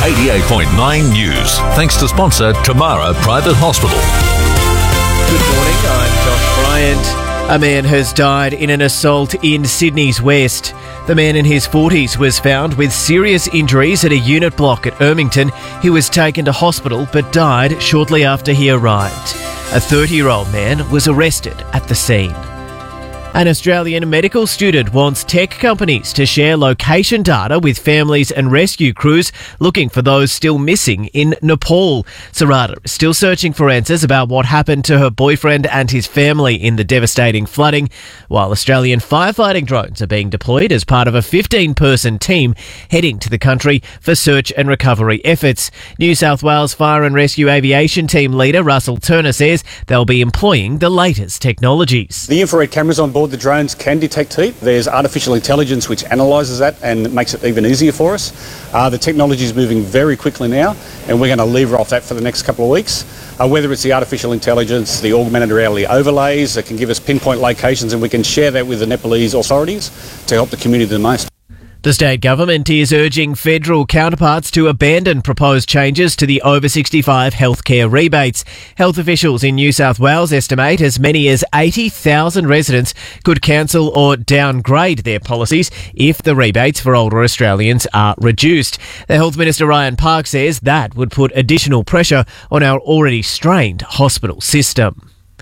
88.9 News. Thanks to sponsor Tamara Private Hospital. Good morning, I'm Josh Bryant. A man has died in an assault in Sydney's West. The man in his 40s was found with serious injuries at a unit block at Ermington. He was taken to hospital but died shortly after he arrived. A 30-year-old man was arrested at the scene. An Australian medical student wants tech companies to share location data with families and rescue crews looking for those still missing in Nepal. Sarada is still searching for answers about what happened to her boyfriend and his family in the devastating flooding, while Australian firefighting drones are being deployed as part of a 15-person team heading to the country for search and recovery efforts. New South Wales Fire and Rescue Aviation Team leader Russell Turner says they'll be employing the latest technologies. The infrared cameras on board the drones can detect heat. There's artificial intelligence which analyses that and makes it even easier for us. The technology is moving very quickly now, and we're going to lever off that for the next couple of weeks. Whether it's the artificial intelligence, the augmented reality overlays that can give us pinpoint locations, and we can share that with the Nepalese authorities to help the community the most. The state government is urging federal counterparts to abandon proposed changes to the over-65 healthcare rebates. Health officials in New South Wales estimate as many as 80,000 residents could cancel or downgrade their policies if the rebates for older Australians are reduced. The Health Minister Ryan Park says that would put additional pressure on our already strained hospital system.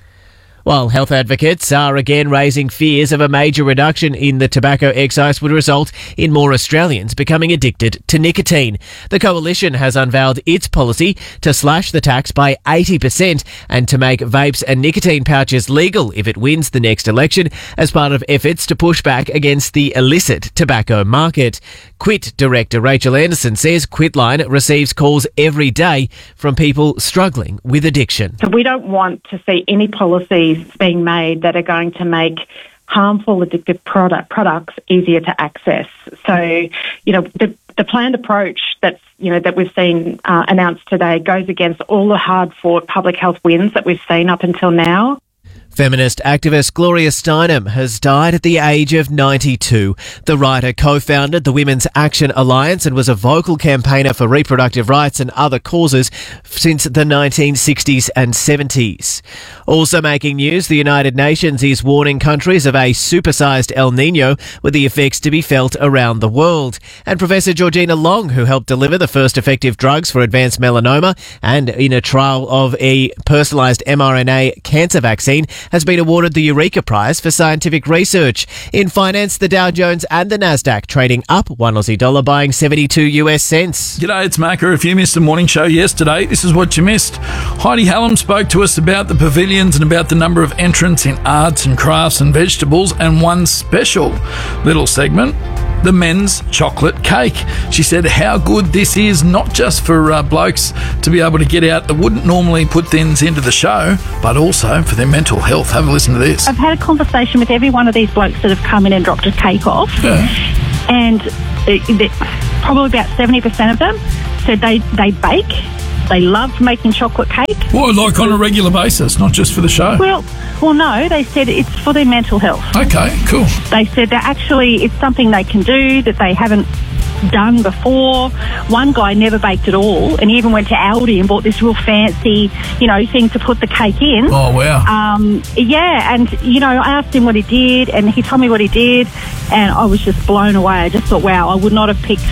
While health advocates are again raising fears of a major reduction in the tobacco excise would result in more Australians becoming addicted to nicotine. The Coalition has unveiled its policy to slash the tax by 80% and to make vapes and nicotine pouches legal if it wins the next election as part of efforts to push back against the illicit tobacco market. Quit Director Rachel Anderson says Quitline receives calls every day from people struggling with addiction. So we don't want to see any policies being made that are going to make harmful addictive products easier to access. So, the planned approach that we've seen announced today goes against all the hard-fought public health wins that we've seen up until now. Feminist activist Gloria Steinem has died at the age of 92. The writer co-founded the Women's Action Alliance and was a vocal campaigner for reproductive rights and other causes since the 1960s and 70s. Also making news, the United Nations is warning countries of a supersized El Nino with the effects to be felt around the world. And Professor Georgina Long, who helped deliver the first effective drugs for advanced melanoma and in a trial of a personalised mRNA cancer vaccine, has been awarded the Eureka Prize for scientific research. In finance, the Dow Jones and the Nasdaq trading up, $1 Aussie buying 72 US cents. G'day, it's Macca. If you missed the morning show yesterday, this is what you missed. Heidi Hallam spoke to us about the pavilions and about the number of entrants in arts and crafts and vegetables, and one special little segment, the men's chocolate cake. She said how good this is, not just for blokes to be able to get out that wouldn't normally put things into the show, but also for their mental health. Have a listen to this. I've had a conversation with every one of these blokes that have come in and dropped a cake off, and probably about 70% of them said they bake. They love making chocolate cake. Well, like on a regular basis, not just for the show? Well, no, they said it's for their mental health. Okay, cool. They said that actually it's something they can do that they haven't done before. One guy never baked at all, and he even went to Aldi and bought this real fancy, thing to put the cake in. Oh, wow. Yeah, and, I asked him what he did, and he told me what he did, and I was just blown away. I just thought, wow, I would not have picked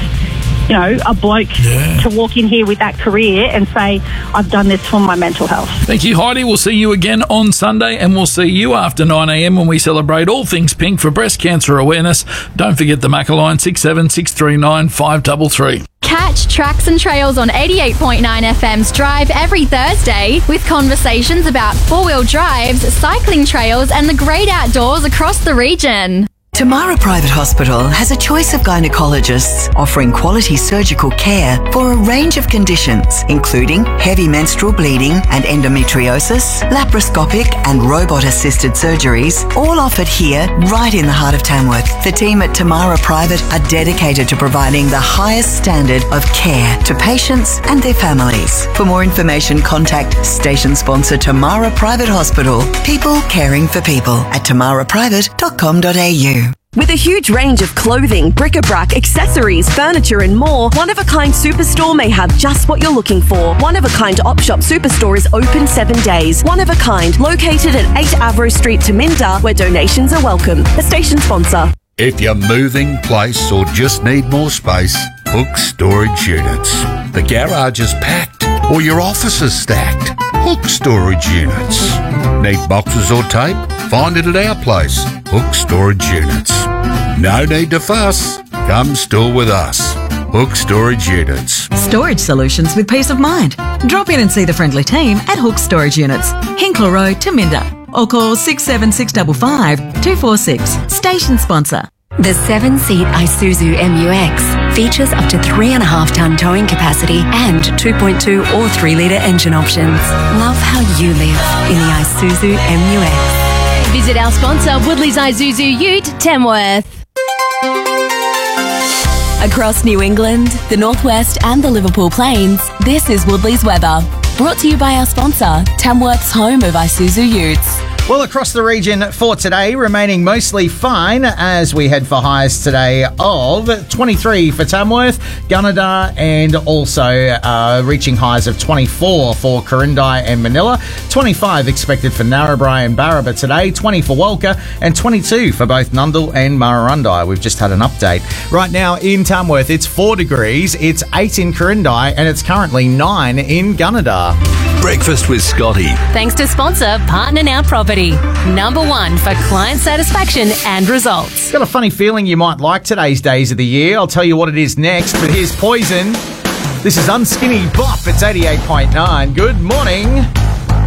a bloke to walk in here with that career and say, I've done this for my mental health. Thank you, Heidi. We'll see you again on Sunday, and we'll see you after 9 a.m. when we celebrate all things pink for breast cancer awareness. Don't forget the Macca line, 67639 533. Catch Tracks and Trails on 88.9 FM's Drive every Thursday with conversations about four-wheel drives, cycling trails and the great outdoors across the region. Tamara Private Hospital has a choice of gynecologists offering quality surgical care for a range of conditions, including heavy menstrual bleeding and endometriosis, laparoscopic and robot-assisted surgeries, all offered here right in the heart of Tamworth. The team at Tamara Private are dedicated to providing the highest standard of care to patients and their families. For more information, contact station sponsor Tamara Private Hospital, people caring for people at tamaraprivate.com.au. With a huge range of clothing, bric-a-brac, accessories, furniture and more, One of a Kind Superstore may have just what you're looking for. One of a Kind Op Shop Superstore is open 7 days. One of a Kind, located at 8 Avro Street, Taminda, where donations are welcome. A station sponsor. If you're moving place or just need more space, Hook Storage Units. The garage is packed or your office is stacked. Hook Storage Units. Need boxes or tape? Find it at our place, Hook Storage Units. No need to fuss. Come store with us. Hook Storage Units. Storage solutions with peace of mind. Drop in and see the friendly team at Hook Storage Units, Hinkler Road, Taminda, or call 67655 246. Station sponsor. The 7-seat Isuzu MU-X features up to 3.5-ton towing capacity and 2.2 or 3-litre engine options. Love how you live in the Isuzu MU-X. Visit our sponsor, Woodley's Isuzu Ute, Tamworth. Across New England, the Northwest and the Liverpool Plains, this is Woodley's weather. Brought to you by our sponsor, Tamworth's home of Isuzu Utes. Well, across the region for today, remaining mostly fine as we head for highs today of 23 for Tamworth, Gunnedah, and also reaching highs of 24 for Corindai and Manila, 25 expected for Narrabri and Barraba today, 20 for Walker, and 22 for both Nundle and Murrurundi. We've just had an update. Right now in Tamworth, it's 4 degrees, it's 8 in Corindai, and it's currently 9 in Gunnedah. Breakfast with Scotty. Thanks to sponsor Partner Now Property. Number 1 for client satisfaction and results. Got a funny feeling you might like today's days of the year. I'll tell you what it is next, but here's Poison. This is Unskinny Bop. It's 88.9. Good morning.